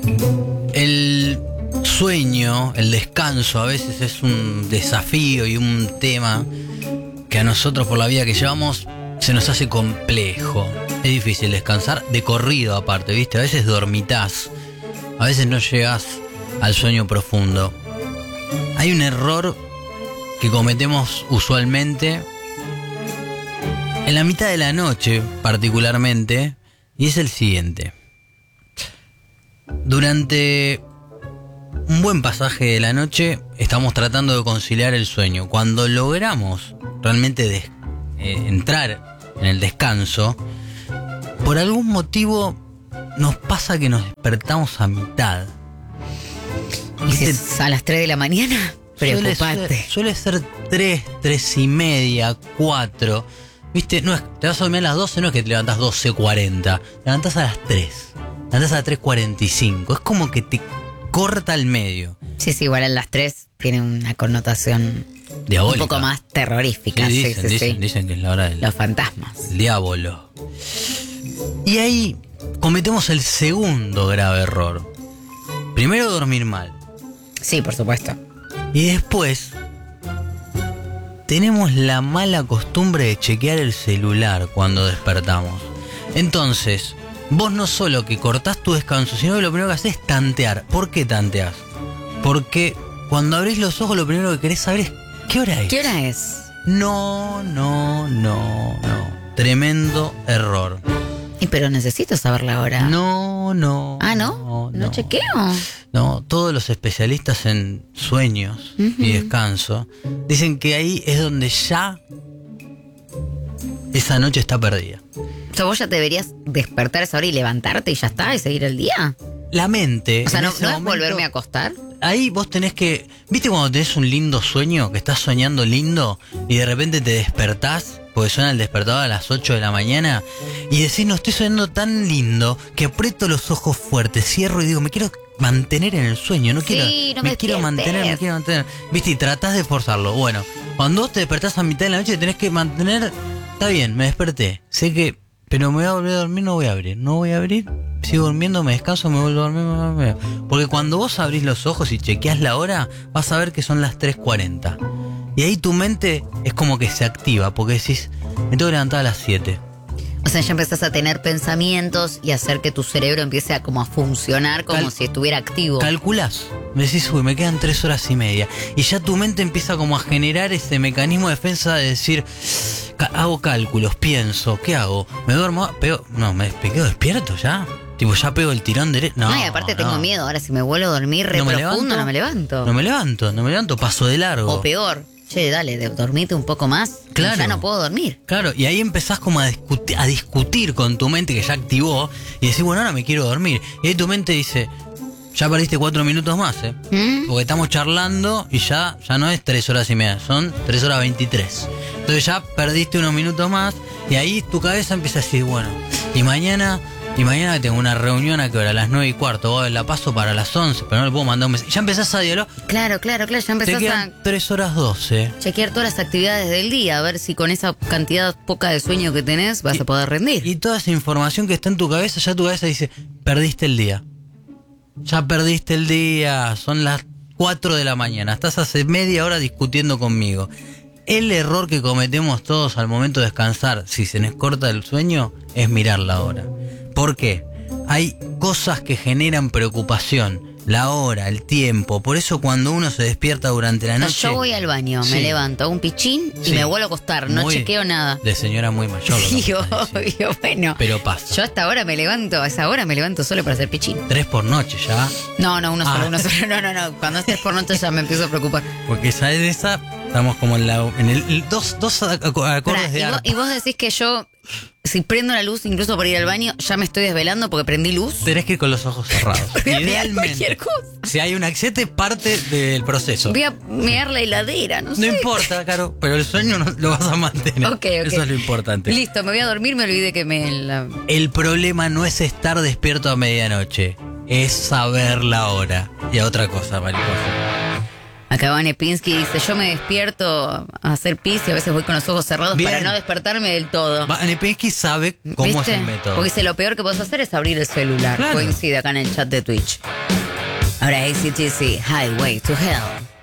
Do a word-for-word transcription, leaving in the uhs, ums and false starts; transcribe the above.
El sueño, el descanso a veces es un desafío y un tema que a nosotros por la vida que llevamos se nos hace complejo. Es difícil descansar de corrido aparte, ¿viste? A veces dormitás, a veces no llegás al sueño profundo. Hay un error que cometemos usualmente en la mitad de la noche particularmente, y es el siguiente. Durante un buen pasaje de la noche estamos tratando de conciliar el sueño. Cuando logramos realmente des- eh, entrar en el descanso, por algún motivo nos pasa que nos despertamos a mitad. ¿Y si es a las tres de la mañana? Suele Preocupate. ser, suele ser tres, tres y media, cuatro. ¿Viste? No es, te vas a dormir a las doce, no es que te levantás doce cuarenta. Te levantás a las tres. Te levantás a las tres cuarenta y cinco. Es como que te corta el medio. Sí, sí, igual a las tres tiene una connotación Diabólica. un poco más terrorífica. Sí, Sí, dicen, sí, sí. dicen, dicen que es la hora del Los fantasmas. diablo. Y ahí cometemos el segundo grave error. Primero, dormir mal. Sí, por supuesto. Y después tenemos la mala costumbre de chequear el celular cuando despertamos. Entonces, vos no solo que cortás tu descanso, sino que lo primero que haces es tantear. ¿Por qué tanteás? Porque cuando abrís los ojos lo primero que querés saber es ¿qué hora es? ¿Qué hora es? No, no, no, no. Tremendo error. Y pero necesito saber la hora. No, no. Ah, ¿no? ¿No, chequeo? No, todos los especialistas en sueños Uh-huh. y descanso dicen que ahí es donde ya esa noche está perdida. O sea, vos ya deberías despertar a esa hora y levantarte y ya está, y seguir el día. La mente. O sea, en ¿no, ese no es momento, volverme a acostar? ahí vos tenés que... ¿Viste cuando tenés un lindo sueño, que estás soñando lindo y de repente te despertás, porque suena el despertador a las ocho de la mañana, y decís, no, estoy soñando tan lindo que aprieto los ojos fuertes, cierro y digo, me quiero mantener en el sueño, no Sí, quiero... no me me quiero despiertes. mantener, me quiero mantener. ¿Viste? Y tratás de forzarlo. Bueno, cuando vos te despertás a mitad de la noche tenés que mantener... Está bien, me desperté, sé que... Pero me voy a volver a dormir, no voy a abrir, no voy a abrir... Sigo durmiendo, me descanso, me vuelvo a dormir, me vuelvo a dormir. Porque cuando vos abrís los ojos y chequeás la hora, vas a ver que son las tres cuarenta. Y ahí tu mente es como que se activa, porque decís, me tengo que levantar a las siete. O sea, ya empezás a tener pensamientos y hacer que tu cerebro empiece a como a funcionar como Cal- si estuviera activo. Calculás, me decís, uy, me quedan tres horas y media. Y ya tu mente empieza como a generar ese mecanismo de defensa de decir, ca- hago cálculos, pienso, ¿qué hago? ¿Me duermo? ¿Pego? No, ¿me, me quedo despierto ya? Tipo, ya pego el tirón derecho. No, No, y aparte tengo no. miedo. Ahora, si me vuelvo a dormir re ¿No me profundo, levanto? no me levanto. No me levanto, no me levanto, paso de largo. O peor, che, dale, de- dormite un poco más. Claro. Ya no puedo dormir. Claro, y ahí empezás como a discutir, a discutir con tu mente que ya activó y decís, bueno, ahora me quiero dormir. Y ahí tu mente dice, ya perdiste cuatro minutos más, ¿eh? ¿Mm? Porque estamos charlando y ya, ya no es tres horas y media, son tres horas veintitrés. Entonces ya perdiste unos minutos más y ahí tu cabeza empieza a decir, bueno, y mañana... Y mañana tengo una reunión a que hora, a las nueve y cuarto, oh, la paso para las once, pero no le puedo mandar un mensaje. Ya empezás a dialogar. Claro, claro, claro. Ya Te empezás quedan a tres horas doce. chequear todas las actividades del día, a ver si con esa cantidad poca de sueño que tenés vas Y- a poder rendir. Y toda esa información que está en tu cabeza, ya tu cabeza dice, perdiste el día. Ya perdiste el día, son las cuatro de la mañana, estás hace media hora discutiendo conmigo. El error que cometemos todos al momento de descansar, si se nos corta el sueño, es mirar la hora. ¿Por qué? Hay cosas que generan preocupación, la hora, el tiempo. Por eso cuando uno se despierta durante la O sea, noche... yo voy al baño, Sí. me levanto, hago un pichín y Sí. me vuelvo a acostar. No Muy chequeo nada. De señora muy mayor. lo que Sí, me estás diciendo. obvio, bueno. Pero pasa. Yo hasta ahora me levanto, a esa hora me levanto solo para hacer pichín. Tres por noche ya. No, no, uno Ah. solo, uno solo. No, no, no. Cuando estés por noche ya me empiezo a preocupar. Porque esa es esa, estamos como en la en el, el- dos, dos ac- acordes Pará, de y, vos, arpa. y vos decís que yo, si prendo la luz incluso por ir al baño, ya me estoy desvelando porque prendí luz. Tenés que ir con los ojos cerrados. Voy a mirar Idealmente. cualquier cosa. Si hay un accidente, parte del proceso. Voy a mear la heladera, no No sé. importa, Caro, pero el sueño no, lo vas a mantener. Ok, ok. Eso es lo importante. Listo, me voy a dormir, me olvidé que me... la- El problema no es estar despierto a medianoche, es saber la hora. Y a otra cosa, mariposa. Acá Vane Pinsky dice, yo me despierto a hacer pis y a veces voy con los ojos cerrados Bien. para no despertarme del todo. Vane Pinsky sabe cómo ¿Viste? es el método. Porque dice, lo peor que puedes hacer es abrir el celular. Claro. Coincide acá en el chat de Twitch. Ahora A C T C, Highway to Hell.